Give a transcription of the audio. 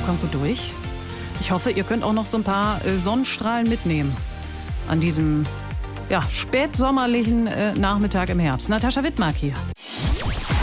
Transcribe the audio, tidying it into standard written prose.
kommt gut durch. Ich hoffe, ihr könnt auch noch so ein paar Sonnenstrahlen mitnehmen an diesem spätsommerlichen Nachmittag im Herbst. Natascha Wittmark hier.